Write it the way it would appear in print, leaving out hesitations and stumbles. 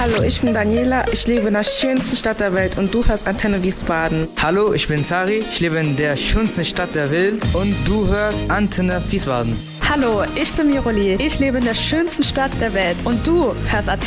Hallo, ich bin Daniela, ich lebe in der schönsten Stadt der Welt und du hörst Antenne Wiesbaden. Hallo, ich bin Sari, ich lebe in der schönsten Stadt der Welt und du hörst Antenne Wiesbaden. Hallo, ich bin Miroli, ich lebe in der schönsten Stadt der Welt und du hörst